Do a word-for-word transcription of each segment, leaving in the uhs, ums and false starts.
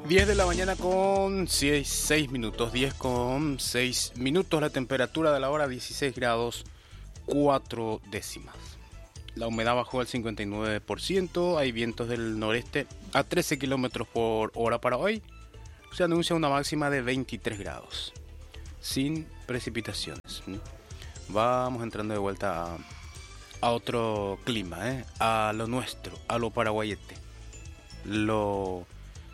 diez de la mañana con seis minutos, diez con seis minutos, la temperatura de la hora dieciséis grados cuatro décimas. La humedad bajó al cincuenta y nueve por ciento, hay vientos del noreste a trece kilómetros por hora para hoy. Se anuncia una máxima de veintitrés grados, sin precipitaciones. Vamos entrando de vuelta a, a otro clima, ¿eh? A lo nuestro, a lo paraguayete, lo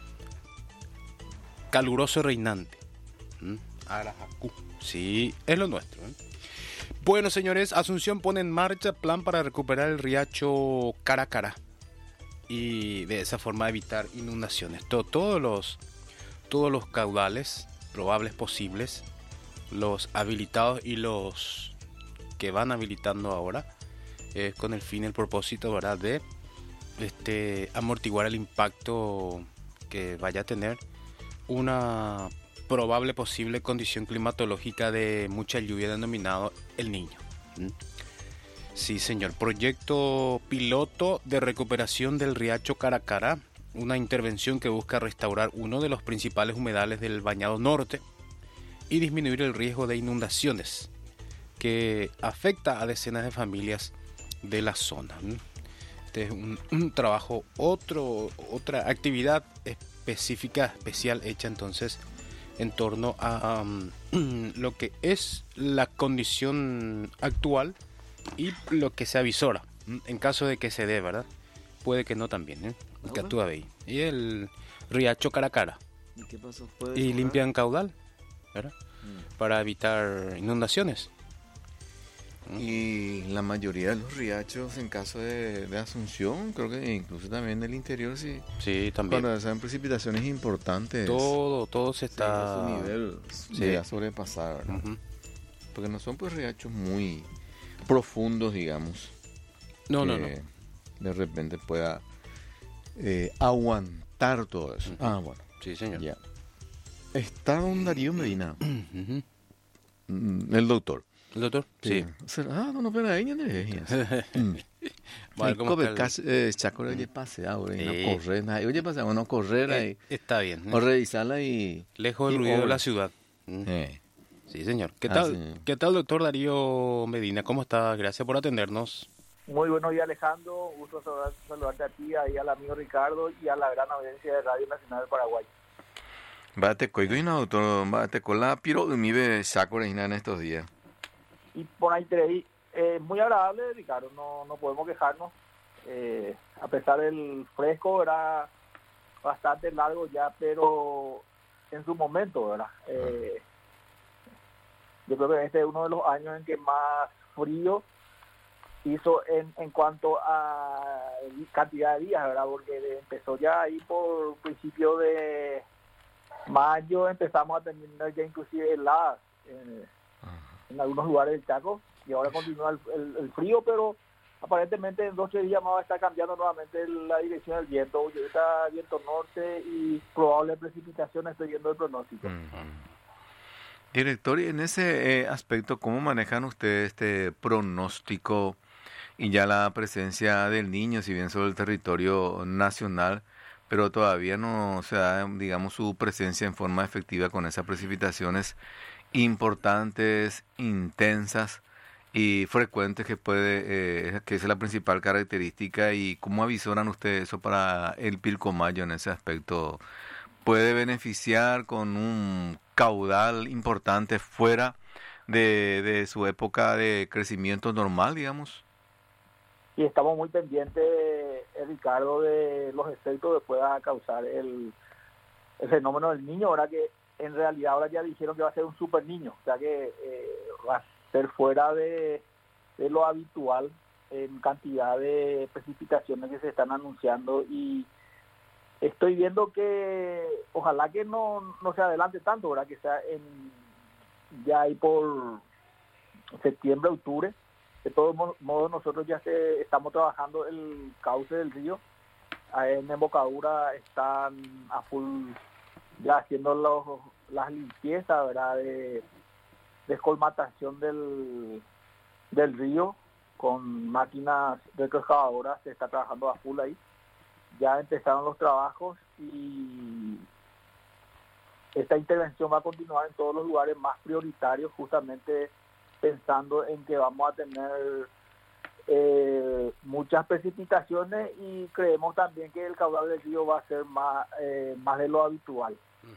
caluroso reinante. ¿Mm? Arajacú. Sí, es lo nuestro. ¿eh? Bueno, señores, Asunción pone en marcha plan para recuperar el riacho Caracara y de esa forma evitar inundaciones. Todo, todos los todos los caudales probables posibles, los habilitados y los que van habilitando ahora, eh, con el fin, el propósito, ¿verdad?, de este amortiguar el impacto que vaya a tener una probable posible condición climatológica de mucha lluvia denominado El Niño. ¿Mm? Sí, señor. Proyecto piloto de recuperación del riacho Caracara, una intervención que busca restaurar uno de los principales humedales del Bañado Norte y disminuir el riesgo de inundaciones que afecta a decenas de familias de la zona. ¿Mm? Este es un, un trabajo, otro, otra actividad específica, especial, hecha entonces en torno a um, lo que es la condición actual y lo que se avisora, en caso de que se dé, ¿verdad? Puede que no también, ¿eh? El que actúa ahí. Y el riacho Caracara. ¿Y qué pasó? ¿Puede Y correr? limpian caudal, ¿verdad? Mm. Para evitar inundaciones. Y la mayoría de los riachos, en caso de, de Asunción, creo que incluso también del interior, sí. Sí, también. Cuando sean precipitaciones importantes, Todo, todo se sí, está... su nivel Sí. llega a sobrepasar, ¿verdad? Ujú. Porque no son pues riachos muy profundos, digamos. No, que no, no. De repente pueda eh, aguantar todo eso. Ujú. Ah, bueno. Sí, señor. Ya. Está don Darío Medina, Ujú. mm, el doctor. ¿El doctor? Sí. Ah, no, no, pero ahí no le Vale, ¿cómo está el- Chaco le pase ahora y Sí. no correr nada. Oye, pasa, no correr Eh, ahí. está bien. ¿eh? O revisarla y. Lejos del y ruido de obra. la ciudad. Mm. Eh, Sí, señor. ¿Qué Ah, tal, sí. ¿Qué tal, doctor Darío Medina? ¿Cómo está? Gracias por atendernos. Muy buenos días, Alejandro. Un gusto saludar- saludarte a ti, ahí al amigo Ricardo y a la gran audiencia de Radio Nacional del Paraguay. Bate coiguina, doctor. Bate con la piro de mi be saco reina en estos días. Y por ahí te eh, muy agradable, Ricardo, no, no podemos quejarnos. Eh, a pesar del fresco, era bastante largo ya, pero en su momento, ¿verdad? Eh, yo creo que este es uno de los años en que más frío hizo en, en cuanto a cantidad de días, ¿verdad? Porque empezó ya ahí por principio de mayo, empezamos a tener ya inclusive heladas eh, en algunos lugares del Chaco, y ahora continúa el, el, el frío, pero aparentemente en dos o tres días más va a estar cambiando nuevamente la dirección del viento. Hoy está viento norte y probable precipitación, estoy viendo el pronóstico. Director, y en ese eh, aspecto, ¿cómo manejan ustedes este pronóstico y ya la presencia del niño, si bien sobre el territorio nacional, pero todavía no se da, digamos, su presencia en forma efectiva con esas precipitaciones importantes, intensas y frecuentes que puede, eh, que es la principal característica? ¿Y cómo avisoran ustedes eso para el Pilcomayo en ese aspecto? ¿Puede beneficiar con un caudal importante fuera de, de su época de crecimiento normal, digamos? Y estamos muy pendientes, eh, Ricardo, de los efectos que pueda causar el, el fenómeno del niño. Ahora que en realidad ahora ya dijeron que va a ser un super niño, o sea que eh, va a ser fuera de, de lo habitual en cantidad de precipitaciones que se están anunciando, y estoy viendo que ojalá que no, no se adelante tanto, ¿verdad? Que sea en ya ahí por septiembre, octubre. De todos modos, nosotros ya se, estamos trabajando el cauce del río. En embocadura están a full ya haciendo los, las limpiezas, ¿verdad? De descolmatación del, del río con máquinas retroexcavadoras. Se está trabajando a full ahí. Ya empezaron los trabajos y esta intervención va a continuar en todos los lugares más prioritarios, justamente pensando en que vamos a tener eh, muchas precipitaciones y creemos también que el caudal del río va a ser más, eh, más de lo habitual.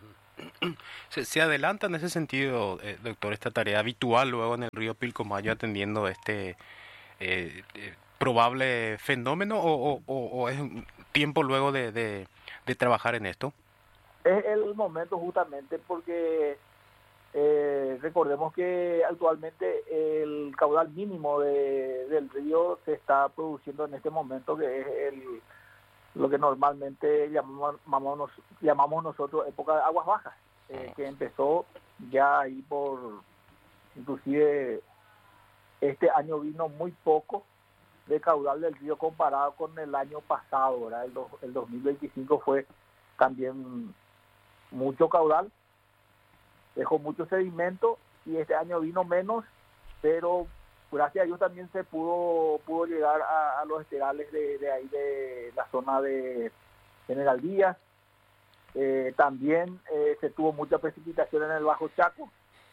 Se, se adelanta en ese sentido, eh, doctor, esta tarea habitual luego en el río Pilcomayo atendiendo este eh, eh, probable fenómeno o, o, o, o es un tiempo luego de, de, de trabajar en esto. Es el momento justamente porque eh, recordemos que actualmente el caudal mínimo de, del río se está produciendo en este momento, que es el lo que normalmente llamamos, llamamos, llamamos nosotros época de aguas bajas, eh, que empezó ya ahí por, inclusive este año vino muy poco de caudal del río comparado con el año pasado, ¿verdad? El, do, el dos mil veinticinco fue también mucho caudal, dejó mucho sedimento y este año vino menos, pero gracias a Dios también se pudo pudo llegar a, a los esterales de, de ahí de la zona de General Díaz. Eh, también eh, se tuvo mucha precipitación en el Bajo Chaco.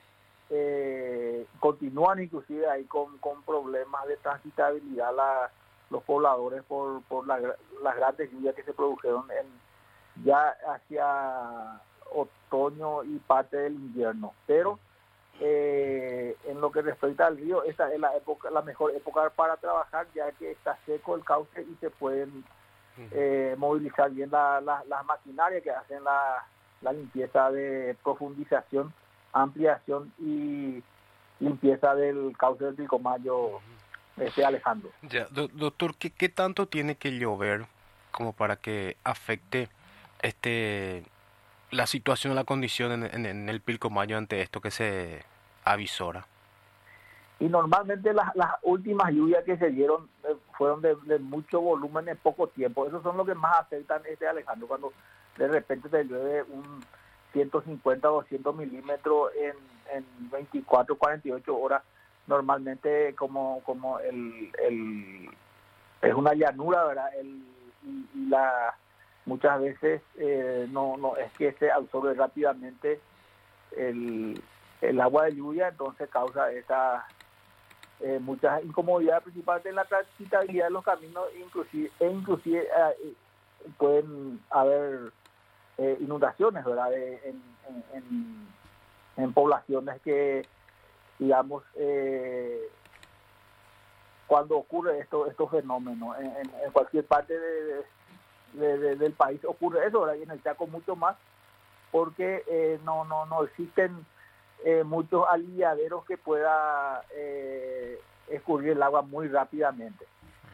Eh, continúan inclusive ahí con, con problemas de transitabilidad la, los pobladores por, por la, las grandes lluvias que se produjeron en, ya hacia otoño y parte del invierno. Pero Eh, en lo que respecta al río, esta es la época, la mejor época para trabajar, ya que está seco el cauce y se pueden eh, movilizar bien la, la, las maquinarias que hacen la, la limpieza de profundización, ampliación y limpieza del cauce del Pilcomayo, este Alejandro. Ya, do, doctor, ¿qué, ¿qué tanto tiene que llover como para que afecte este la situación, la condición en, en, en el Pilcomayo ante esto que se avisora? Y normalmente las, las últimas lluvias que se dieron eh, fueron de, de mucho volumen en poco tiempo. Esos son los que más afectan, este Alejandro, cuando de repente te llueve un ciento cincuenta, doscientos milímetros en, en veinticuatro, cuarenta y ocho horas. Normalmente como, como el, el es una llanura, ¿verdad? El, y, y la muchas veces eh, no no es que se absorbe rápidamente el, el agua de lluvia, entonces causa esa eh, muchas incomodidades, principalmente en la transitabilidad de los caminos, inclusive e inclusive eh, pueden haber eh, inundaciones, ¿verdad? De, en, en, en, en poblaciones que, digamos, eh, cuando ocurre esto estos fenómenos en, en, en cualquier parte de, de De, de, del país ocurre eso, ¿verdad? Y en el Chaco mucho más, porque eh, no no no existen eh, muchos aliviaderos que pueda eh, escurrir el agua muy rápidamente.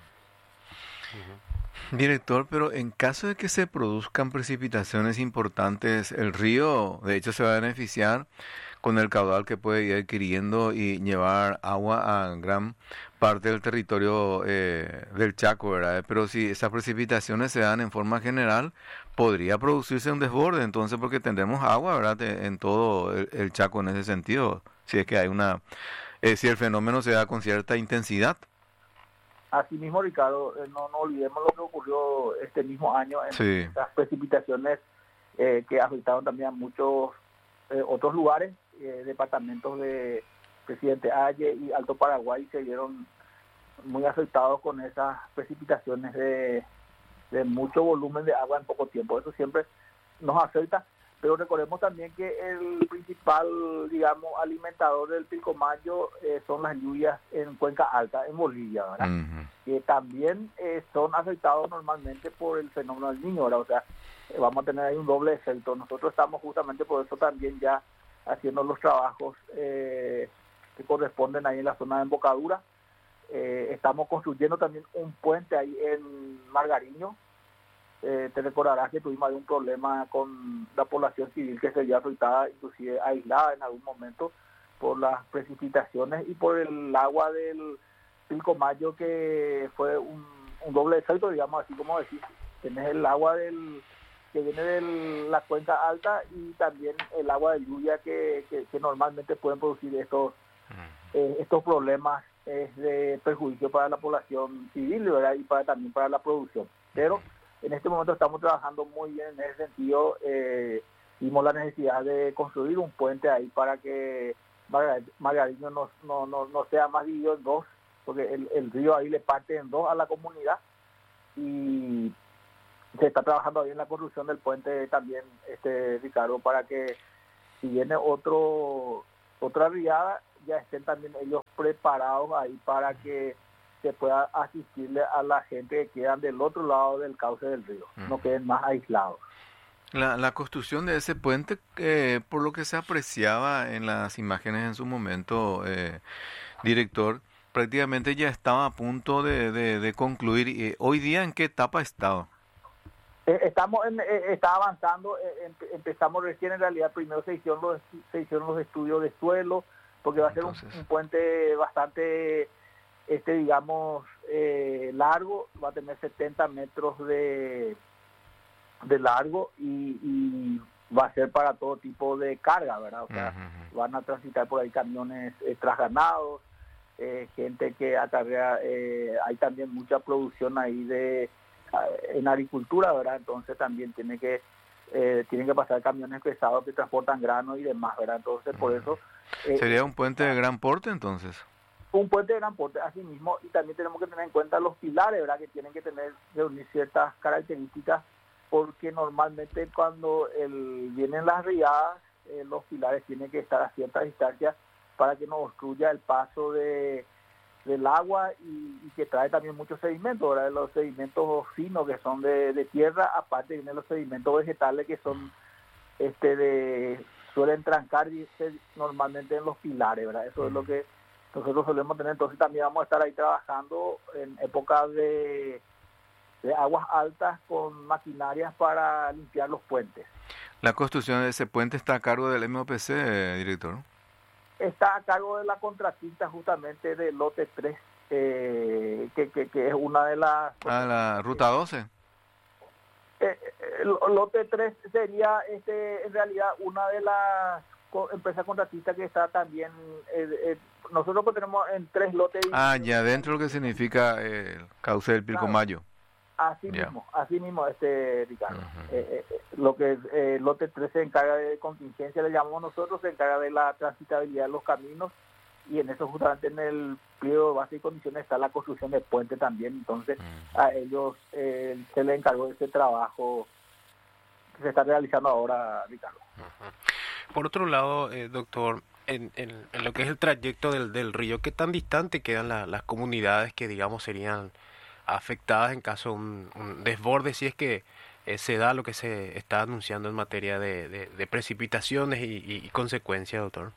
Director, pero en caso de que se produzcan precipitaciones importantes, el río de hecho se va a beneficiar con el caudal que puede ir adquiriendo y llevar agua a gran parte del territorio eh, del Chaco, ¿verdad? Pero si esas precipitaciones se dan en forma general, podría producirse un desborde, entonces, porque tendremos agua, ¿verdad? En todo el, el Chaco en ese sentido, si es que hay una, eh, si el fenómeno se da con cierta intensidad. Así mismo, Ricardo, eh, no, no olvidemos lo que ocurrió este mismo año en Sí. las precipitaciones eh, que afectaron también a muchos eh, otros lugares, eh, departamentos de Presidente Aye y Alto Paraguay se vieron muy afectados con esas precipitaciones de, de mucho volumen de agua en poco tiempo. Eso siempre nos afecta, pero recordemos también que el principal, digamos, alimentador del Pilcomayo eh, son las lluvias en Cuenca Alta, en Bolivia, ¿verdad? Uh-huh. Que también eh, son afectados normalmente por el fenómeno del Niño, ¿verdad? O sea, eh, vamos a tener ahí un doble efecto. Nosotros estamos justamente por eso también ya haciendo los trabajos eh, que corresponden ahí en la zona de embocadura. Eh, estamos construyendo también un puente ahí en Margariño. Eh, te recordarás que tuvimos ahí un problema con la población civil que se vio afectada, inclusive aislada en algún momento por las precipitaciones y por el agua del Pilcomayo, que fue un, un doble efecto, digamos, así como decir, tenés el agua del que viene de la cuenca alta y también el agua de lluvia que, que, que normalmente pueden producir estos eh, estos problemas eh, de perjuicio para la población civil, ¿verdad? Y para también para la producción. Pero en este momento estamos trabajando muy bien en ese sentido, eh, vimos la necesidad de construir un puente ahí para que Margariño no, no, no, no sea más dividido en dos, porque el, el río ahí le parte en dos a la comunidad, y se está trabajando ahí en la construcción del puente también, este Ricardo, para que si viene otro otra riada ya estén también ellos preparados ahí para que se pueda asistirle a la gente que quedan del otro lado del cauce del río, uh-huh. no queden más aislados. La, la construcción de ese puente, eh, por lo que se apreciaba en las imágenes en su momento, eh, director, prácticamente ya estaba a punto de, de, de concluir. Eh, ¿Hoy día en qué etapa estaba? Eh, estamos en, eh, está avanzando, eh, empezamos recién, en realidad primero se hicieron los, se hicieron los estudios de suelo, porque va a ser un, un puente bastante, este digamos, eh, largo, va a tener setenta metros de... de largo y, y va a ser para todo tipo de carga, ¿verdad? O sea, uh-huh. van a transitar por ahí camiones eh, trasganados, eh, gente que acarrea, eh, hay también mucha producción ahí de en agricultura, ¿verdad? Entonces también tiene que eh, tienen que pasar camiones pesados que transportan grano y demás, ¿verdad? Entonces por eso... Eh, ¿Sería un puente de gran porte entonces? Un puente de gran porte, así mismo, y también tenemos que tener en cuenta los pilares, ¿verdad? Que tienen que tener, reunir ciertas características, porque normalmente cuando el, vienen las riadas, eh, los pilares tienen que estar a cierta distancia para que no obstruya el paso de del agua y, y que trae también muchos sedimentos, ¿verdad? Los sedimentos finos que son de, de tierra, aparte vienen los sedimentos vegetales que son este de suelen trancar normalmente en los pilares, ¿verdad? Eso es lo que nosotros solemos tener. Entonces también vamos a estar ahí trabajando en épocas de de aguas altas con maquinarias para limpiar los puentes. ¿La construcción de ese puente está a cargo del M O P C, eh, director? Está a cargo de la contratista justamente del lote tres, eh, que, que, que es una de las... Ah, la ruta doce. Eh, el lote tres sería este en realidad una de las empresas contratistas que está también... Eh, eh, nosotros pues tenemos en tres lotes... Ah, ya dentro lo que significa el cauce del Pilcomayo. Claro. Así yeah. mismo, así mismo, este Ricardo. Uh-huh. eh, eh, lo que es eh, lote tres se encarga de contingencia, le llamamos nosotros, se encarga de la transitabilidad de los caminos, y en eso justamente en el pliego de base y condiciones está la construcción de puente también. Entonces uh-huh. a ellos eh, se les encargó de ese trabajo que se está realizando ahora, Ricardo. Uh-huh. Por otro lado, eh, doctor, en, en, en lo que es el trayecto del, del río, ¿qué tan distante quedan la, las comunidades que digamos serían afectadas en caso de un, un desborde, si es que eh, se da lo que se está anunciando en materia de, de, de precipitaciones y, y, y consecuencias, doctor?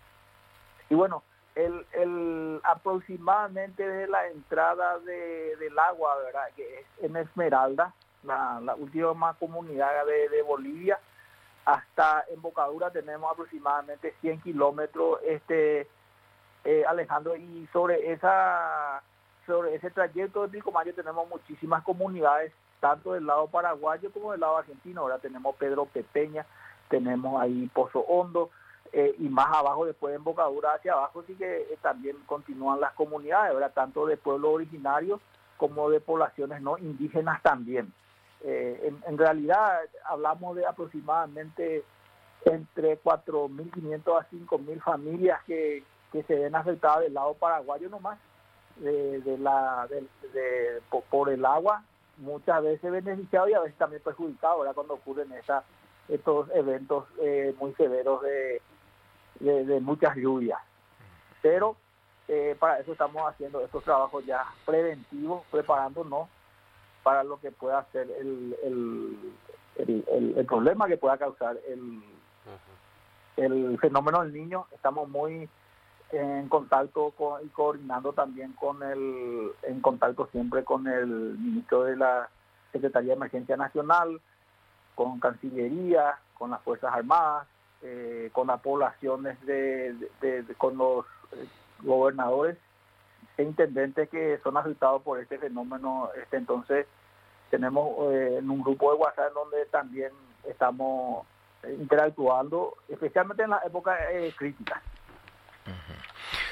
Y bueno, el, el aproximadamente de la entrada de, del agua, ¿verdad? Que es en Esmeralda, la, la última comunidad de, de Bolivia, hasta Embocadura tenemos aproximadamente cien kilómetros, este eh, Alejandro, y sobre esa sobre ese trayecto de Pilcomayo tenemos muchísimas comunidades, tanto del lado paraguayo como del lado argentino. Ahora tenemos Pedro Pepeña, tenemos ahí Pozo Hondo, eh, y más abajo, después de Embocadura hacia abajo, sí que eh, también continúan las comunidades, ¿verdad? Tanto de pueblos originarios como de poblaciones no indígenas también. Eh, en, en realidad hablamos de aproximadamente entre cuatro mil quinientas a cinco mil familias que, que se ven afectadas del lado paraguayo nomás. De, de la de, de, por, por el agua, muchas veces beneficiado y a veces también perjudicado, ¿verdad? Cuando ocurren esa, estos eventos eh, muy severos de, de, de muchas lluvias. Pero eh, para eso estamos haciendo estos trabajos ya preventivos, preparándonos para lo que pueda ser el el, el, el, el problema que pueda causar el, el fenómeno del Niño. Estamos muy en contacto con, y coordinando también con el, en contacto siempre con el ministro de la Secretaría de Emergencia Nacional, con Cancillería, con las Fuerzas Armadas, eh, con las poblaciones, de, de, de, de con los eh, gobernadores e intendentes que son afectados por este fenómeno. Este entonces tenemos eh, en un grupo de WhatsApp en donde también estamos interactuando, especialmente en las épocas eh, críticas.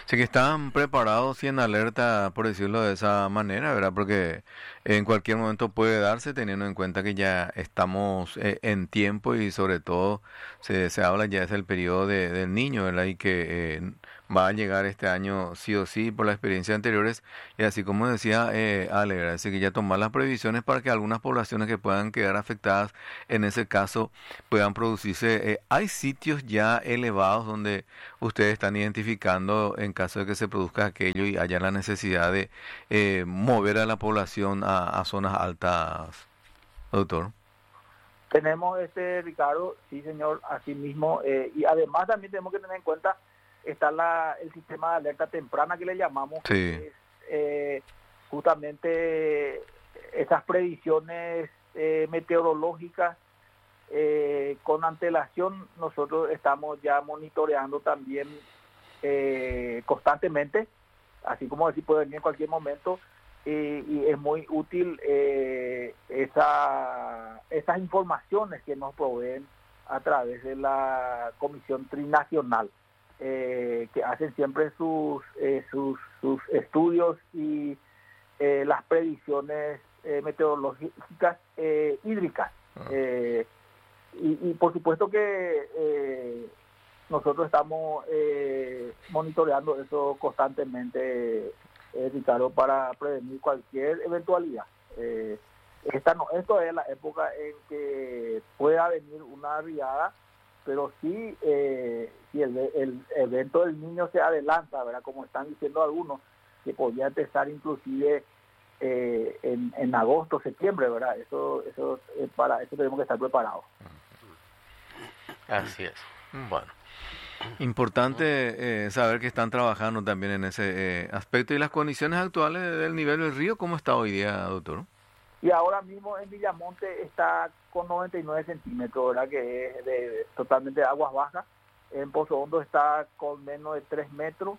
Así que están preparados y en alerta, por decirlo de esa manera, ¿verdad? Porque en cualquier momento puede darse, teniendo en cuenta que ya estamos eh, en tiempo y sobre todo se, se habla ya es el periodo de, del niño, ¿verdad? Y que eh, va a llegar este año sí o sí por las experiencias anteriores. Y así como decía eh, Ale, ¿verdad? Así que ya tomar las previsiones para que algunas poblaciones que puedan quedar afectadas en ese caso puedan producirse. Eh, hay sitios ya elevados donde ustedes están identificando en caso de que se produzca aquello y haya la necesidad de eh, mover a la población a, a zonas altas, doctor. Tenemos, este Ricardo, sí señor, así mismo, eh, y además también tenemos que tener en cuenta está la, el sistema de alerta temprana que le llamamos, sí. que es eh, justamente esas previsiones eh, meteorológicas. Eh, con antelación nosotros estamos ya monitoreando también eh, constantemente, así como decir puede venir en cualquier momento, y, y es muy útil eh, esa, esas informaciones que nos proveen a través de la Comisión Trinacional, eh, que hacen siempre sus, eh, sus, sus estudios y eh, las previsiones eh, meteorológicas eh, hídricas. Eh, Y, y por supuesto que eh, nosotros estamos eh, monitoreando eso constantemente, eh, Ricardo, para prevenir cualquier eventualidad. Eh, esta no, esto es la época en que pueda venir una riada, pero sí, eh, si el, el evento del niño se adelanta, ¿verdad? Como están diciendo algunos, que podría empezar inclusive eh, en, en agosto, septiembre, ¿verdad? Eso, eso eh, para eso tenemos que estar preparados. Así es. Bueno. Importante eh, saber que están trabajando también en ese eh, aspecto. ¿Y las condiciones actuales del nivel del río cómo está hoy día, doctor? Y ahora mismo en Villamonte está con noventa y nueve centímetros, ¿verdad? Que es de, de, totalmente de aguas bajas. En Pozo Hondo está con menos de tres metros.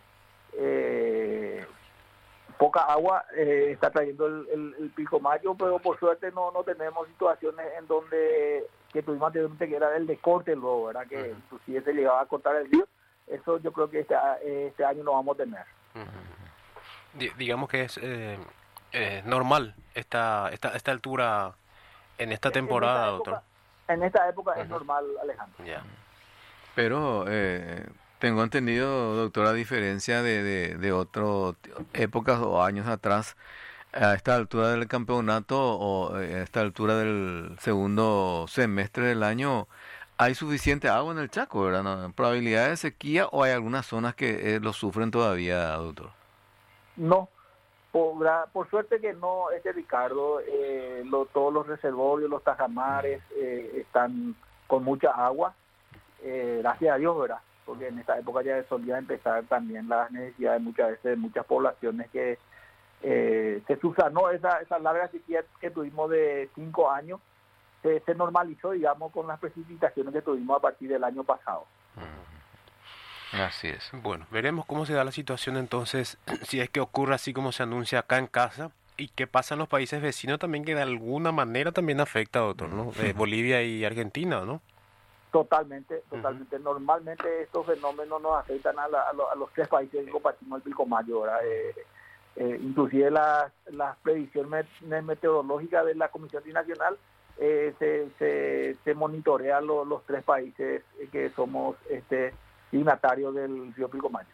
Eh, poca agua eh, está trayendo el, el, el Pilcomayo, pero por suerte no, no tenemos situaciones en donde que tuvimos anteriormente, que era el descorte luego, ¿verdad? Que uh-huh. inclusive se llegaba a cortar el río. Eso yo creo que este, este año no vamos a tener. Uh-huh. D- digamos que es eh, eh, normal esta, esta esta altura en esta temporada, en esta época, doctor. En esta época uh-huh. es normal, Alejandro. Yeah. Pero eh, tengo entendido, doctor, a diferencia de, de, de otras épocas o años atrás, a esta altura del campeonato o a esta altura del segundo semestre del año, ¿hay suficiente agua en el Chaco, verdad? ¿No? ¿Probabilidad de sequía o hay algunas zonas que eh, lo sufren todavía, doctor? No, por, por suerte que no, este Ricardo, eh, lo, todos los reservorios, los tajamares eh, están con mucha agua, eh, gracias a Dios, ¿verdad? Porque en esta época ya solía empezar también las necesidades muchas veces de muchas poblaciones que Eh, se subsanó esa, esa larga sequía que tuvimos de cinco años, se, se normalizó, digamos, con las precipitaciones que tuvimos a partir del año pasado. Así es. Bueno, veremos cómo se da la situación entonces, si es que ocurre así como se anuncia acá en casa, y qué pasa en los países vecinos también, que de alguna manera también afecta, doctor, ¿no? De Bolivia y Argentina, ¿no? Totalmente, totalmente. Uh-huh. Normalmente estos fenómenos nos afectan a, la, a, lo, a los tres países que compartimos el Pilcomayo, ¿verdad? Eh, Eh, inclusive las la previsiones meteorológicas de la Comisión Trinacional eh, se, se, se monitorea lo, los tres países que somos este signatarios del río Pilcomayo.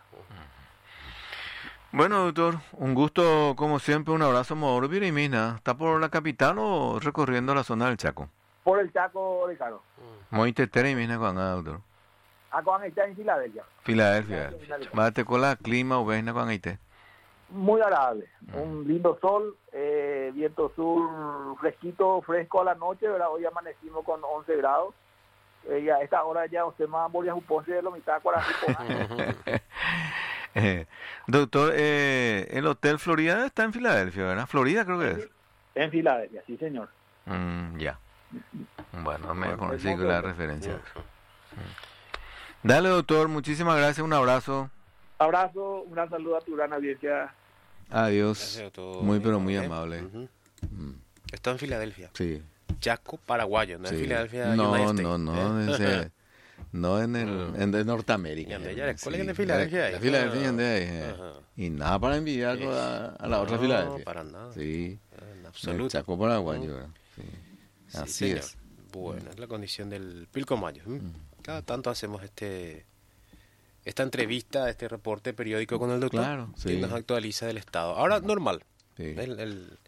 Bueno, doctor, un gusto como siempre, un abrazo, Mauro Virimina. ¿Está por la capital o recorriendo la zona del Chaco? Por el Chaco, Ricardo. Muy tetera y mina con doctor. A con está en Filadelfia. Filadelfia. Va a te con la clima o ves con Haití. Muy agradable, un lindo sol, eh, viento sur fresquito, fresco a la noche, ¿verdad? Hoy amanecimos con once grados, eh, y a esta hora ya usted más moría un ponce de lo mitad eh, Doctor, eh, el Hotel Florida está en Filadelfia, ¿verdad? Florida creo que es. En Filadelfia, sí señor. Mm, ya. Bueno, me conocí con la referencia. Dale, doctor, muchísimas gracias, un abrazo. Abrazo, un gran saludo a tu gran audiencia. Adiós. Muy, pero muy amable. Uh-huh. Mm. Está en Filadelfia. Sí. Chaco paraguayo, no sí. En Filadelfia. No, United no, no, ¿eh? ese, no en el Mm. en de Norteamérica. Y ande ya, ¿cuál es Sí, de Filadelfia la- ahí? la Filadelfia Ah, y ande ahí, eh. ajá. Y nada para envidiar con la- a la otra No, Filadelfia. para nada. Sí, En el absoluto. Chaco paraguayo, Mm. ¿verdad? Sí. Sí, Así señor. es. Bueno, es la condición del Pilcomayo. ¿Mm? Cada tanto hacemos este esta entrevista, este reporte periódico con el doctor, Claro, que sí. nos actualiza del estado. Ahora, normal. Sí. El, el,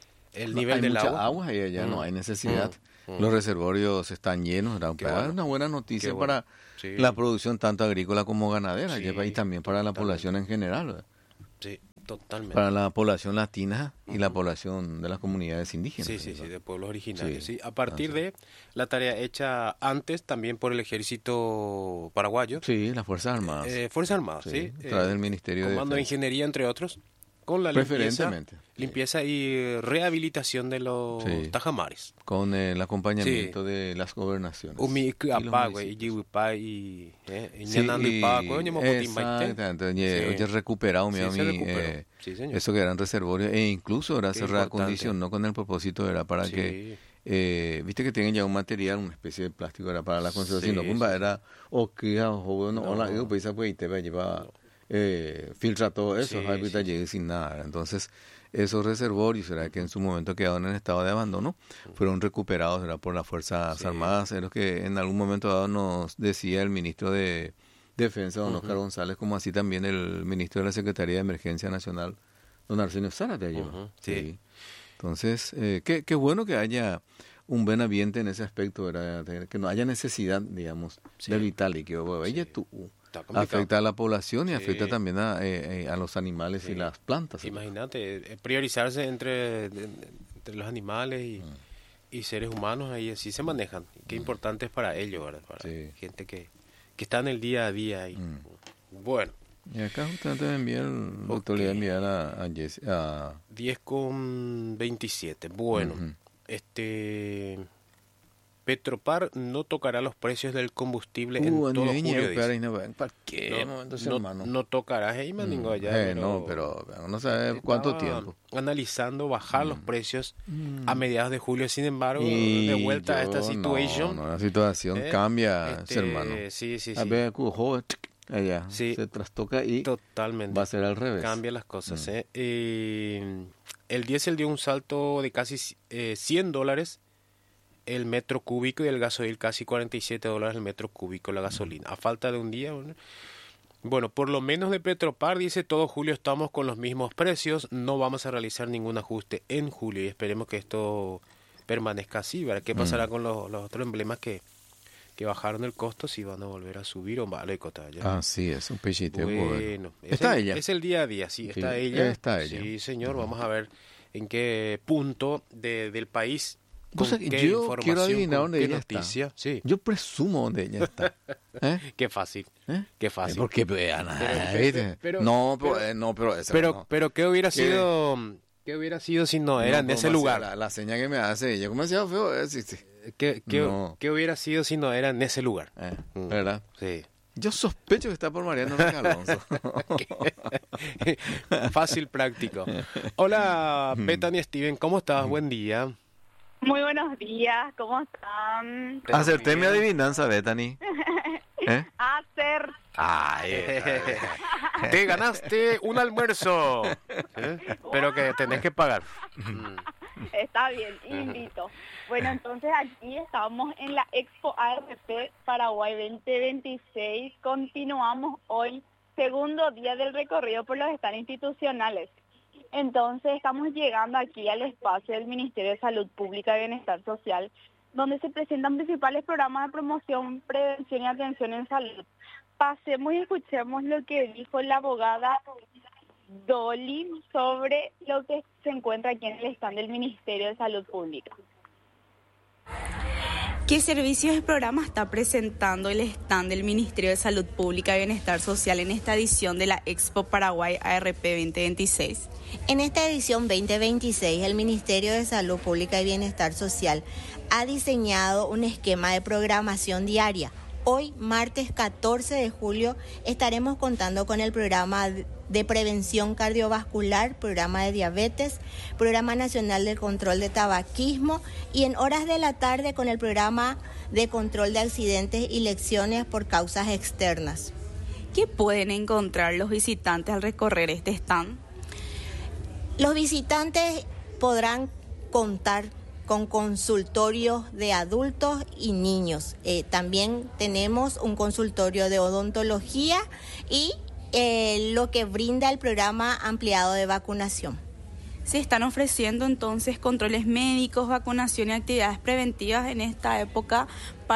el No, nivel hay del mucha agua. agua y allá no Mm, hay necesidad. mm, mm. Los reservorios están llenos, ¿verdad? Qué Pero bueno. es una buena noticia Qué bueno. para Sí. la producción tanto agrícola como ganadera Sí, y también para la totalmente. población en general, ¿verdad? Sí, totalmente. Para la población latina y la población de las comunidades indígenas. Sí, sí, ¿verdad? sí, de pueblos originarios. Sí. Sí. A partir Así. de la tarea hecha antes también por el ejército paraguayo, Sí, las Fuerzas Armadas. eh, Fuerzas Armadas, Sí, sí, a través eh, del Ministerio de Comando de Defensa. Ingeniería, entre otros, con la limpieza, Preferentemente. sí. limpieza y rehabilitación de los Sí. tajamares. Con el acompañamiento de las gobernaciones. Umi y los apagüe y municipios. yihuipay y eh, y Sí, ñanando y pagüe, oye, mocotín baité. exactamente. Oye, Sí. oye, recuperado, mi Sí, se ami, recuperó. eh, Sí, señor. eso que eran reservorios, e incluso ahora Qué se importante. reacondicionó con el propósito, era para Sí. que, eh, viste que tienen ya un material, una especie de plástico, era para la conservación, Sí, no, pumba, sí, era, o que, o bueno, No. hola, yo pues, pues, te va a llevar, eh, filtra todo eso, Sí, ay, pues, sí, llegue sin nada, entonces, esos reservorios, era que en su momento quedaron en estado de abandono, fueron recuperados, era por las Fuerzas Sí. Armadas, es lo que en algún momento dado nos decía el ministro de Defensa, don Oscar González, como así también el ministro de la Secretaría de Emergencia Nacional, don Arsenio Zárate allí. Ujú, sí. Entonces, eh, qué, qué bueno que haya un buen ambiente en ese aspecto, ¿verdad? De- que no haya necesidad, digamos, Sí. de vital y que bueno, ella Sí. tú, Está complicado. afecta a la población y Sí. afecta también a, eh, eh, a los animales Sí. y las plantas. Imagínate, eh, priorizarse entre, de- entre los animales y, Mm. y seres humanos, ahí así se manejan. Qué importante es para ellos, ¿verdad? Para Sí. gente que, que está en el día a día. Ahí. Mm. Bueno, Y acá justamente me envía el doctor, le voy a enviar a, a, Jess- a diez con veintisiete. Bueno, Ujú. este Petropar no tocará los precios del combustible en Uh, todo ni venía, julio, pero dice. ahí no ven, ¿para qué No, momento ese no, hermano? no tocará, hey, man, ningo allá, Eh, no, pero no sabe estaba cuánto tiempo. analizando bajar los precios a mediados de julio. Sin embargo, Y de vuelta a esta yo, situación. No, no, la situación eh, cambia, este, ese hermano. Sí, sí, A sí. ver, cujo, allá, Sí. se trastoca y Totalmente. va a ser al revés. Cambia las cosas. Mm. ¿eh? Eh, el diésel dio un salto de casi eh, cien dólares el metro cúbico y el gasoil casi cuarenta y siete dólares el metro cúbico la gasolina. A falta de un día. Bueno, bueno, por lo menos de Petropar dice todo julio estamos con los mismos precios. No vamos a realizar ningún ajuste en julio y esperemos que esto permanezca así. ¿Verdad? ¿Qué pasará Mm. con los, los otros emblemas que, que bajaron el costo? Si van a volver a subir o vale, cota, ya. Así es, un pechito. Bueno, es Está el, ella. Es el día a día, sí, Sí, está ella. está ella. Sí, señor, vamos a ver en qué punto de, del país, con Vos sabés que qué yo información, quiero adivinar con dónde qué ella noticia. está. Sí, Yo presumo dónde ella está. ¿Eh? qué fácil, ¿Eh? qué fácil. Porque vean, Pero- ¿viste? pero- no, pero- pero, eh, no, pero esa pero, no. pero ¿qué hubiera ¿Qué? sido, qué hubiera sido si no era No, en pero ese me lugar? hacía La, la señal que me hace ella, como decía feo, eh, sí, sí. ¿Qué, qué, No. qué hubiera sido si no era en ese lugar? Eh, Mm. ¿verdad? Sí. Yo sospecho que está por Mariano Alonso. Fácil, práctico. Hola, Mm. Bethany Steven, ¿cómo estás? Buen día. Muy buenos días, ¿cómo están? Acerté mi adivinanza, Bethany. ¿Eh? Hacer. Ay, te ganaste un almuerzo, ¿eh? Pero que tenés que pagar. Mm. Está bien, invito. Bueno, entonces aquí estamos en la Expo A R P Paraguay veinte veintiséis. Continuamos hoy, segundo día del recorrido por los stands institucionales. Entonces estamos llegando aquí al espacio del Ministerio de Salud Pública y Bienestar Social, donde se presentan principales programas de promoción, prevención y atención en salud. Pasemos y escuchemos lo que dijo la abogada Dolly sobre lo que se encuentra aquí en el stand del Ministerio de Salud Pública. ¿Qué servicios y programas está presentando el stand del Ministerio de Salud Pública y Bienestar Social en esta edición de la Expo Paraguay A R P veinte veintiséis? En esta edición veinte veintiséis, el Ministerio de Salud Pública y Bienestar Social ha diseñado un esquema de programación diaria. Hoy, martes catorce de julio, estaremos contando con el programa de prevención cardiovascular, programa de diabetes, programa nacional de control de tabaquismo y en horas de la tarde con el programa de control de accidentes y lesiones por causas externas. ¿Qué pueden encontrar los visitantes al recorrer este stand? Los visitantes podrán contar con consultorios de adultos y niños. Eh, también tenemos un consultorio de odontología y eh, lo que brinda el programa ampliado de vacunación. Se están ofreciendo entonces controles médicos, vacunación y actividades preventivas en esta época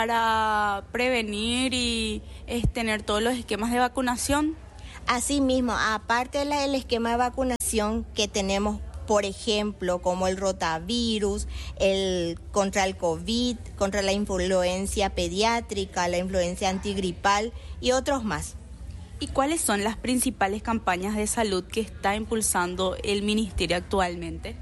para prevenir y es, tener todos los esquemas de vacunación. Asimismo, aparte del esquema de vacunación que tenemos, por ejemplo, como el rotavirus, el contra el COVID, contra la influencia pediátrica, la influencia antigripal y otros más. ¿Y cuáles son las principales campañas de salud que está impulsando el Ministerio actualmente?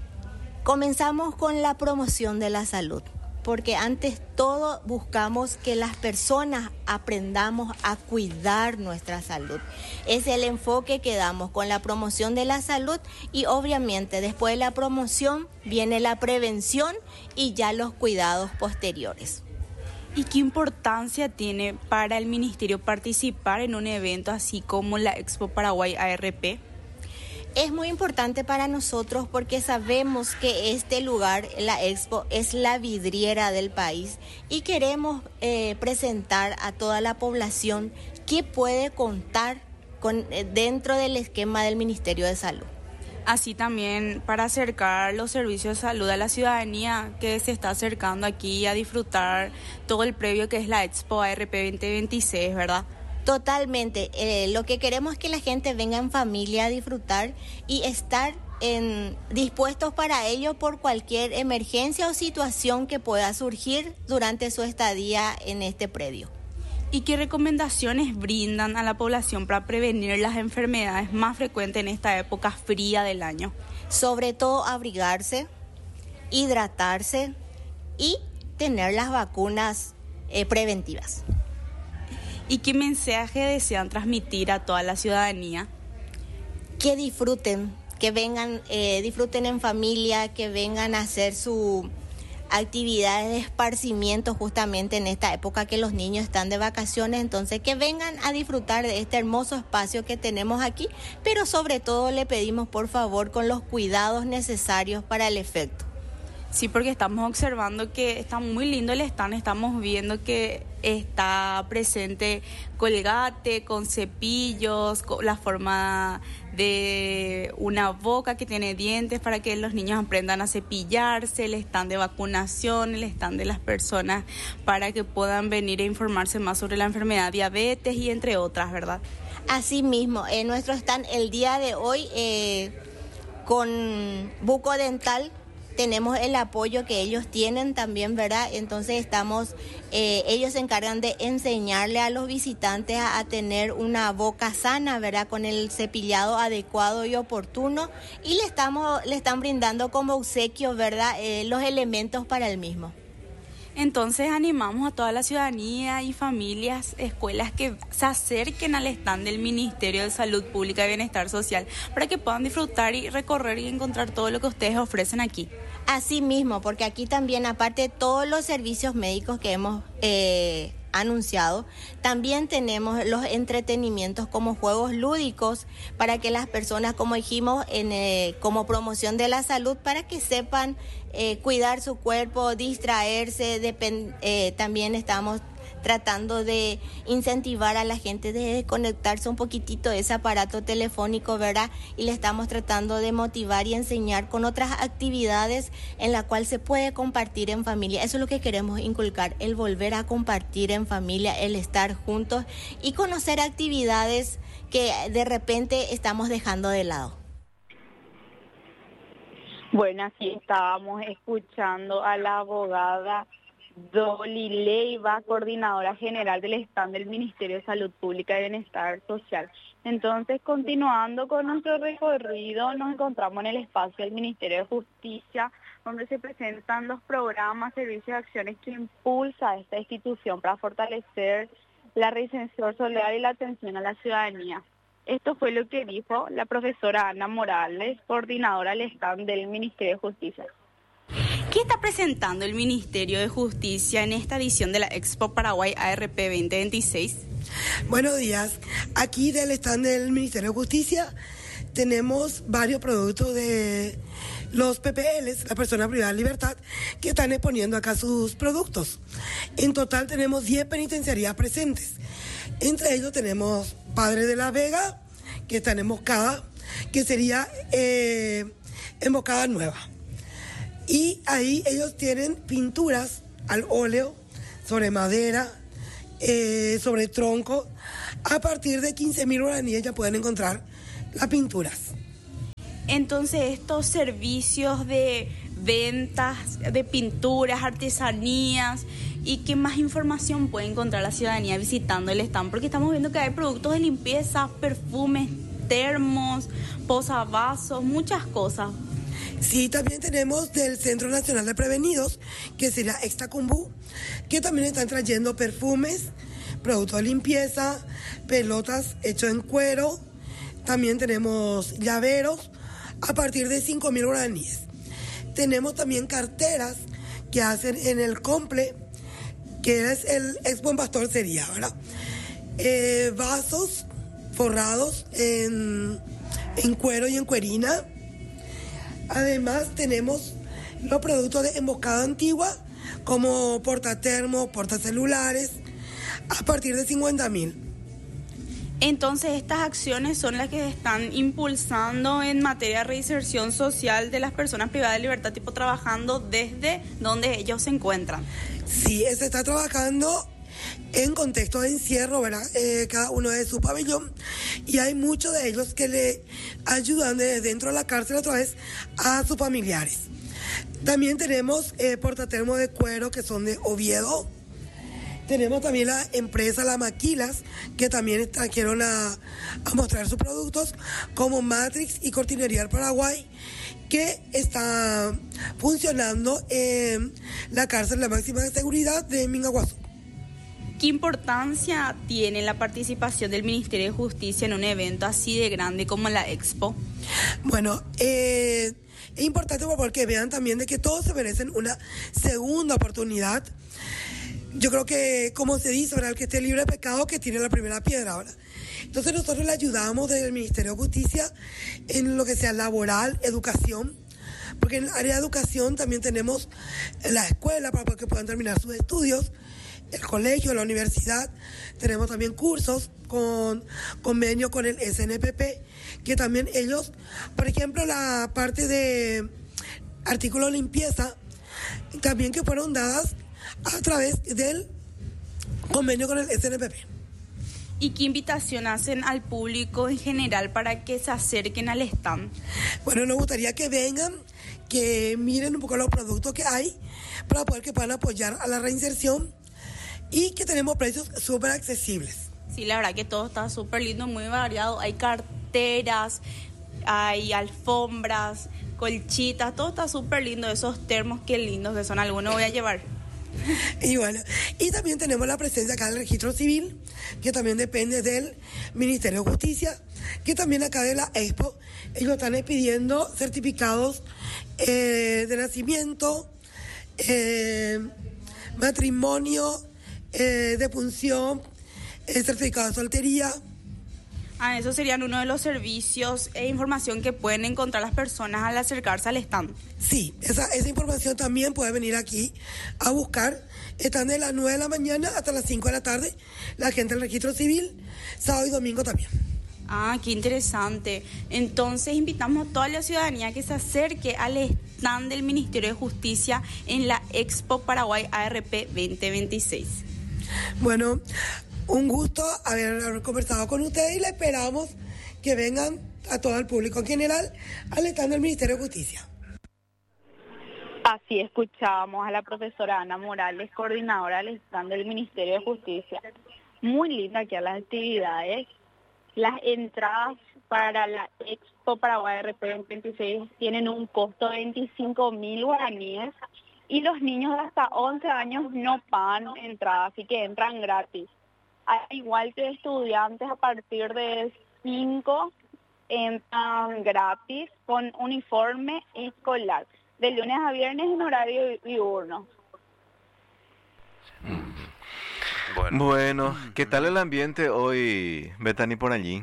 Comenzamos con la promoción de la salud, porque antes todo buscamos que las personas aprendamos a cuidar nuestra salud. Es el enfoque que damos con la promoción de la salud y obviamente después de la promoción viene la prevención y ya los cuidados posteriores. ¿Y qué importancia tiene para el Ministerio participar en un evento así como la Expo Paraguay A R P? Es muy importante para nosotros porque sabemos que este lugar, la Expo, es la vidriera del país y queremos eh, presentar a toda la población qué puede contar con, eh, dentro del esquema del Ministerio de Salud. Así también para acercar los servicios de salud a la ciudadanía que se está acercando aquí a disfrutar todo el previo que es la Expo A R P veinte veintiséis, ¿verdad? Totalmente. Eh, lo que queremos es que la gente venga en familia a disfrutar y estar en, dispuestos para ello por cualquier emergencia o situación que pueda surgir durante su estadía en este predio. ¿Y qué recomendaciones brindan a la población para prevenir las enfermedades más frecuentes en esta época fría del año? Sobre todo abrigarse, hidratarse y tener las vacunas eh, preventivas. ¿Y qué mensaje desean transmitir a toda la ciudadanía? Que disfruten, que vengan, eh, disfruten en familia, que vengan a hacer su actividades de esparcimiento justamente en esta época que los niños están de vacaciones, entonces que vengan a disfrutar de este hermoso espacio que tenemos aquí, pero sobre todo le pedimos por favor con los cuidados necesarios para el efecto. Sí, porque estamos observando que está muy lindo el stand, estamos viendo que está presente Colgate con cepillos, con la forma de una boca que tiene dientes para que los niños aprendan a cepillarse, el stand de vacunación, el stand de las personas para que puedan venir a informarse más sobre la enfermedad diabetes y entre otras, ¿verdad? Así mismo, en nuestro stand el día de hoy eh, con Buco Dental tenemos el apoyo que ellos tienen también, ¿verdad? Entonces estamos, eh, ellos se encargan de enseñarle a los visitantes a, a tener una boca sana, ¿verdad? Con el cepillado adecuado y oportuno y le estamos, le están brindando como obsequio, ¿verdad? Eh, los elementos para el mismo. Entonces animamos a toda la ciudadanía y familias, escuelas que se acerquen al stand del Ministerio de Salud Pública y Bienestar Social para que puedan disfrutar y recorrer y encontrar todo lo que ustedes ofrecen aquí. Así mismo, porque aquí también, aparte de todos los servicios médicos que hemos eh, anunciado, también tenemos los entretenimientos como juegos lúdicos para que las personas, como dijimos, en, eh, como promoción de la salud, para que sepan eh, cuidar su cuerpo, distraerse. Depend, eh, también estamos tratando de incentivar a la gente de conectarse un poquitito de ese aparato telefónico, ¿verdad? Y le estamos tratando de motivar y enseñar con otras actividades en la cual se puede compartir en familia. Eso es lo que queremos inculcar, el volver a compartir en familia, el estar juntos y conocer actividades que de repente estamos dejando de lado. Bueno, aquí estábamos escuchando a la abogada Dolly Leiva, coordinadora general del stand del Ministerio de Salud Pública y Bienestar Social. Entonces, continuando con nuestro recorrido, nos encontramos en el espacio del Ministerio de Justicia, donde se presentan los programas, servicios y acciones que impulsa esta institución para fortalecer la reinserción social y la atención a la ciudadanía. Esto fue lo que dijo la profesora Ana Morales, coordinadora del stand del Ministerio de Justicia. ¿Qué está presentando el Ministerio de Justicia en esta edición de la Expo Paraguay A R P veinte veintiséis? Buenos días. Aquí del stand del Ministerio de Justicia tenemos varios productos de los P P Ls, la persona privada de libertad, que están exponiendo acá sus productos. En total tenemos diez penitenciarías presentes. Entre ellos tenemos Padre de la Vega, que está en Emboscada, que sería eh, Emboscada Nueva. Y ahí ellos tienen pinturas al óleo, sobre madera, eh, sobre tronco. A partir de quince mil guaraníes ya pueden encontrar las pinturas. Entonces, estos servicios de ventas de pinturas, artesanías, ¿y qué más información puede encontrar la ciudadanía visitando el stand? Porque estamos viendo que hay productos de limpieza, perfumes, termos, posavasos, muchas cosas. Sí, también tenemos del Centro Nacional de Prevenidos, que sería Extacumbú, que también están trayendo perfumes, productos de limpieza, pelotas hechos en cuero. También tenemos llaveros a partir de cinco mil guaraníes. Tenemos también carteras que hacen en el Comple, que es el ex Buen Pastor sería, ¿verdad? Eh, vasos forrados en, en cuero y en cuerina. Además tenemos los productos de Emboscada Antigua, como portatermos, portacelulares, a partir de cincuenta mil. Entonces, estas acciones son las que están impulsando en materia de reinserción social de las personas privadas de libertad, tipo trabajando desde donde ellos se encuentran. Sí, se está trabajando en contexto de encierro, ¿verdad? Eh, cada uno de su pabellón, y hay muchos de ellos que le ayudan desde dentro de la cárcel otra vez a sus familiares. También tenemos eh, portatermos de cuero que son de Oviedo. Tenemos también la empresa La Maquilas, que también trajeron a, a mostrar sus productos, como Matrix y Cortinería del Paraguay, que está funcionando en la cárcel de la máxima seguridad de Mingaguazú. ¿Qué importancia tiene la participación del Ministerio de Justicia en un evento así de grande como la Expo? Bueno, eh, es importante porque vean también de que todos se merecen una segunda oportunidad. Yo creo que, como se dice, ¿verdad? El que esté libre de pecado, que tiene la primera piedra, ¿verdad? Entonces nosotros le ayudamos desde el Ministerio de Justicia en lo que sea laboral, educación, porque en el área de educación también tenemos la escuela para que puedan terminar sus estudios, el colegio, la universidad. Tenemos también cursos con convenio con el S N P P, que también ellos, por ejemplo, la parte de artículos de limpieza, también que fueron dadas a través del convenio con el S N P P. ¿Y qué invitación hacen al público en general para que se acerquen al stand? Bueno, nos gustaría que vengan, que miren un poco los productos que hay para poder que puedan apoyar a la reinserción, y que tenemos precios súper accesibles. Sí, la verdad que todo está súper lindo, muy variado. Hay carteras, hay alfombras, colchitas, todo está súper lindo. Esos termos, qué lindos que son, algunos voy a llevar. Y bueno, y también tenemos la presencia acá del Registro Civil, que también depende del Ministerio de Justicia, que también acá de la Expo, ellos están pidiendo certificados eh, de nacimiento, eh, matrimonio, eh, defunción, eh, certificado de soltería. Ah, esos serían uno de los servicios e información que pueden encontrar las personas al acercarse al stand. Sí, esa, esa información también puede venir aquí a buscar. Están de las nueve de la mañana hasta las cinco de la tarde, la gente del Registro Civil, sábado y domingo también. Ah, qué interesante. Entonces invitamos a toda la ciudadanía que se acerque al stand del Ministerio de Justicia en la Expo Paraguay A R P veinte veintiséis. Bueno, un gusto haber, haber conversado con ustedes y le esperamos que vengan a todo el público en general al stand del Ministerio de Justicia. Así escuchábamos a la profesora Ana Morales, coordinadora del stand del Ministerio de Justicia. Muy linda aquí a las actividades. Las entradas para la Expo Paraguay A R P veinte veintiséis tienen un costo de veinticinco mil guaraníes y los niños de hasta once años no pagan entrada, así que entran gratis. Al igual que estudiantes a partir de cinco entran gratis con uniforme escolar, de lunes a viernes en horario diurno. Bueno. bueno, ¿qué tal el ambiente hoy, Bethany, por allí?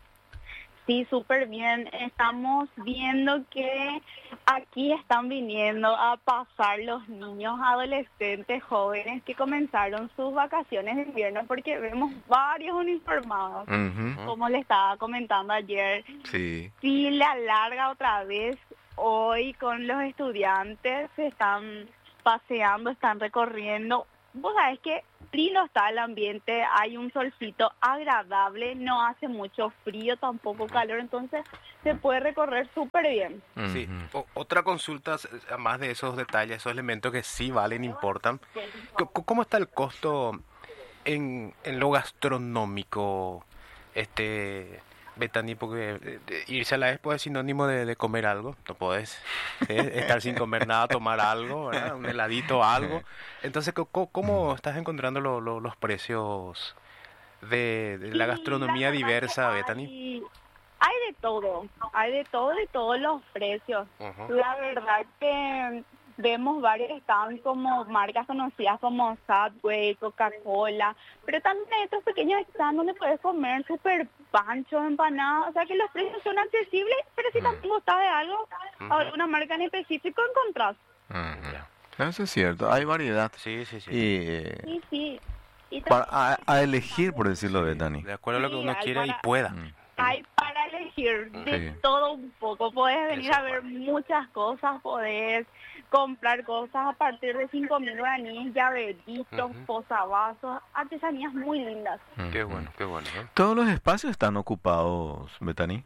Sí, súper bien. Estamos viendo que aquí están viniendo a pasar los niños, adolescentes, jóvenes que comenzaron sus vacaciones de invierno, porque vemos varios uniformados, uh-huh. como le estaba comentando ayer. Sí. Sí, la larga otra vez hoy con los estudiantes, se están paseando, están recorriendo. Vos sabés que lindo está el ambiente, hay un solcito agradable, no hace mucho frío, tampoco calor, entonces se puede recorrer súper bien. Sí, o, otra consulta, más de esos detalles, esos elementos que sí valen, importan. ¿Cómo está el costo en, en lo gastronómico, este Bethany? Porque eh, irse a la expo es sinónimo de, de comer algo, no podés ¿eh? estar sin comer nada, tomar algo, ¿verdad? Un heladito, algo. Entonces, ¿cómo, cómo estás encontrando lo, lo, los precios de, de la gastronomía sí, la diversa, hay, Bethany? Hay de todo, hay de todo, de todos los precios. Uh-huh. La verdad que vemos varios stands como marcas conocidas como Subway, Coca-Cola, pero también hay otros pequeños stands donde puedes comer súper panchos, empanadas, o sea que los precios son accesibles, pero si también gustas de algo, uh-huh. alguna marca en específico encontrás. Uh-huh. Eso es cierto, hay variedad. Sí, sí, sí. Y, sí, sí. Y para, a, a elegir, por decirlo, Bethany. De acuerdo a lo que uno sí, quiera para, y pueda. Mm. Hay para elegir de sí. todo un poco, podés venir Eso, a ver muchas cosas, podés comprar cosas a partir de cinco mil guaraníes, llaveritos, uh-huh. posavasos, artesanías muy lindas. Uh-huh. Qué bueno, qué bueno. ¿eh? ¿Todos los espacios están ocupados, Bethany?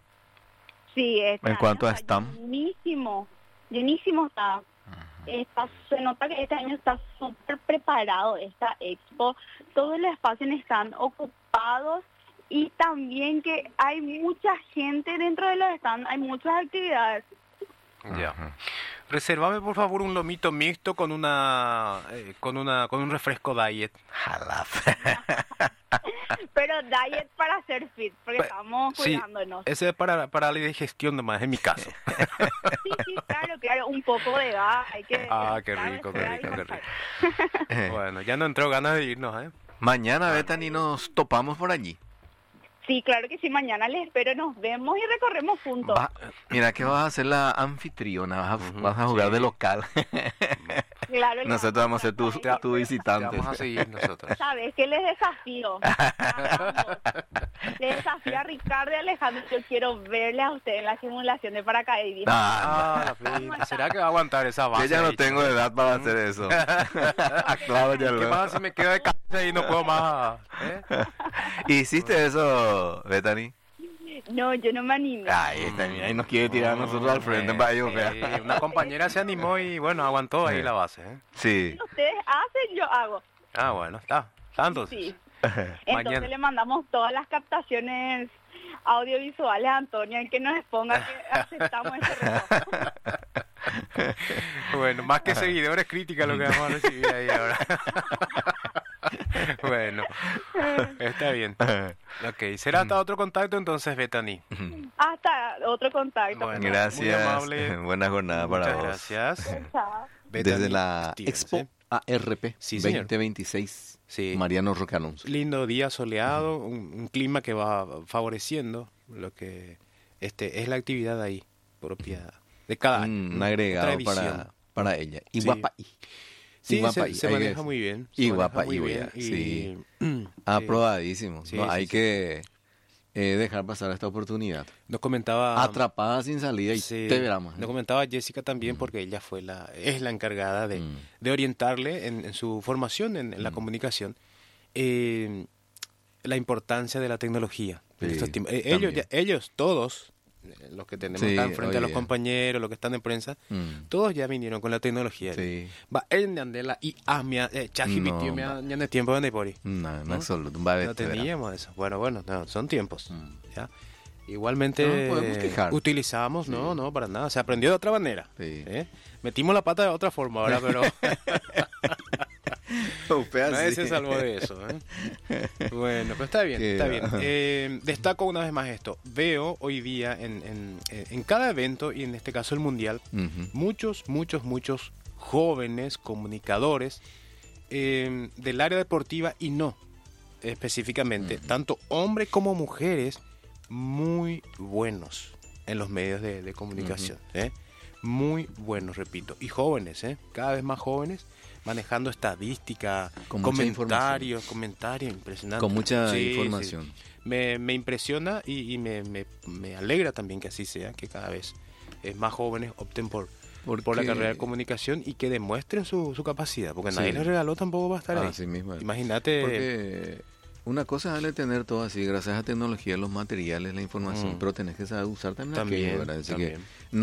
Sí, este en cuanto a está stand. Llenísimo, llenísimo está. Uh-huh. está. Se nota que este año está súper preparado esta expo, todos los espacios están ocupados. Y también que hay mucha gente dentro de los stands, hay muchas actividades. Ya. Uh-huh. Resérvame por favor un lomito mixto con una eh, con una con un refresco diet. Pero diet para hacer fit, porque pa- estamos cuidándonos. Sí, ese es para para la digestión nomás, en mi caso. Sí, sí, claro, claro, un poco de gas, hay que. Ah, qué rico, qué rico, qué rico. Bueno, ya no entró ganas de irnos, ¿eh? Mañana, Bethany, nos topamos por allí. Sí, claro que sí, mañana les espero, nos vemos y recorremos juntos. Va, mira que vas a ser la anfitriona, vas a, uh-huh, vas a jugar sí. de local. Claro, nosotros vamos a ser tu, tu visitante. Vamos a seguir nosotros. Sabes que les desafío. Les desafío a Ricardo y Alejandro. Yo quiero verles a ustedes en la simulación de paracaidismo. Ah, ah, ¿será que va a aguantar esa base? Yo ya no ahí, tengo chico? edad para hacer eso. Claro, ya ¿Qué pasa si me quedo de cabeza y no puedo más? ¿Eh? ¿Hiciste eso, Bethany? No, yo no me animé. Ahí está, mira, ahí nos quiere tirar a nosotros al frente. Para ellos, sí, una compañera se animó y bueno, aguantó ahí sí. la base. ¿eh? Sí. Si ustedes hacen, yo hago. Ah, bueno, está. Entonces. Sí. Entonces le mandamos todas las captaciones audiovisuales a Antonia en que nos exponga que aceptamos ese reto. Bueno, más que seguidores, crítica lo que vamos a recibir ahí ahora. Bueno, está bien. Ok, será hasta otro contacto entonces, Bethany. Hasta otro contacto. Bueno, gracias. Buena jornada para Muchas vos. Gracias. Chao. Desde la Stevens, Expo ¿eh? A R P sí, veinte veintiséis, sí. Mariano Roque Alonso. Lindo día soleado, uh-huh. un, un clima que va favoreciendo lo que este es la actividad ahí propia de cada año. Un agregado para, para ella. Y sí. Guapaí. Sí, Iguapaí, se, se maneja muy bien. Y Guapaí, y... sí. Aprobadísimo. Sí, no, sí, hay sí. que eh, dejar pasar esta oportunidad. Nos comentaba... Atrapada sin salida y sí, te veramos. Nos comentaba Jessica también, mm. porque ella fue la es la encargada de, mm. de orientarle en, en su formación en, en la mm. comunicación eh, la importancia de la tecnología. Sí, en estos tiempos. Eh, ellos, ya, ellos todos... los que tenemos sí, acá enfrente oye. a los compañeros, los que están en prensa, mm. todos ya vinieron con la tecnología. Sí. Va en andela y ah, me ChatGPT me ya no tiempo de por ahí. No, no, absoluto. No teníamos eso. Bueno, bueno, no, son tiempos. Mm. ¿Ya? Igualmente no podemos quejar. utilizamos, sí. no, no, para nada. Se aprendió de otra manera. Sí. ¿eh? Metimos la pata de otra forma ahora, pero Nadie se salvó de eso. ¿eh? Bueno, pero está bien, Qué está bien. va. Eh, destaco una vez más esto. Veo hoy día en, en, en cada evento, y en este caso el Mundial, Ujú. muchos, muchos, muchos jóvenes comunicadores eh, del área deportiva y no específicamente, Ujú. tanto hombres como mujeres, muy buenos en los medios de, de comunicación. ¿eh? Muy buenos, repito. Y jóvenes, ¿eh? cada vez más jóvenes, manejando estadística, Con mucha comentarios, comentarios, impresionante. Con mucha Sí, información. sí. Me, me impresiona y, y me, me, me alegra también que así sea, que cada vez eh, más jóvenes opten por, por la Porque- carrera de comunicación y que demuestren su, su capacidad, porque Sí. nadie les regaló tampoco va a estar ahí. Así mismo es. Imagínate. Porque una cosa es de tener todo así, gracias a tecnología, los materiales, la información, Mm. pero tenés que saber usar también, También, aquello, ¿verdad? Así que también.